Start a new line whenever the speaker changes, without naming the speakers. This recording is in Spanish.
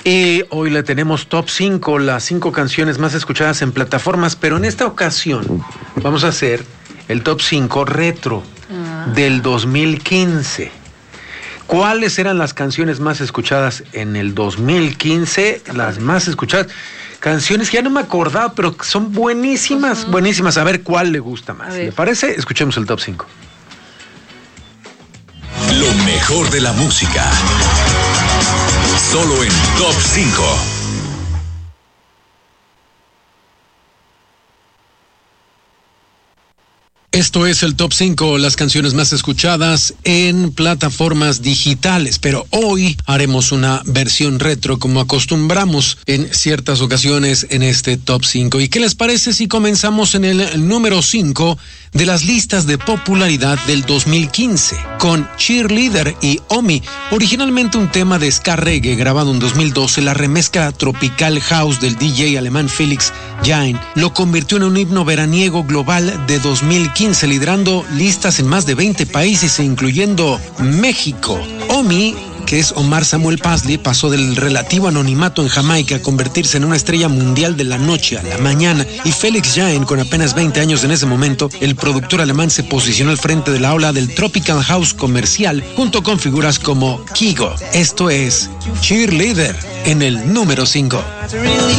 Y hoy le tenemos top 5, las 5 canciones más escuchadas en plataformas, pero en esta ocasión vamos a hacer el top 5 retro del 2015. ¿Cuáles eran las canciones más escuchadas en el 2015? Las más escuchadas. Canciones que ya no me acordaba, pero son buenísimas, buenísimas. A ver cuál le gusta más. ¿Le parece? Escuchemos el top 5.
Lo mejor de la música. Solo en Top 5.
Esto es el Top 5, las canciones más escuchadas en plataformas digitales, pero hoy haremos una versión retro como acostumbramos en ciertas ocasiones en este Top 5. ¿Y qué les parece si comenzamos en el número 5 de las listas de popularidad del 2015 con Cheerleader y Omi? Originalmente un tema de ska reggae grabado en 2012, la remezcla tropical house del DJ alemán Felix Jaehn lo convirtió en un himno veraniego global de 2015, liderando listas en más de 20 países, incluyendo México. Omi, que es Omar Samuel Paisley, pasó del relativo anonimato en Jamaica a convertirse en una estrella mundial de la noche a la mañana, y Felix Jaehn, con apenas 20 años en ese momento, el productor alemán se posicionó al frente de la ola del Tropical House comercial, junto con figuras como Kygo. Esto es Cheerleader en el número 5.